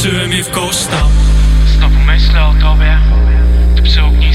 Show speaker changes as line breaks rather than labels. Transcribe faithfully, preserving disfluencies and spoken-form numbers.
Czułem jej w koszta.
Znowu myślę o tobie. Ty przy ognisku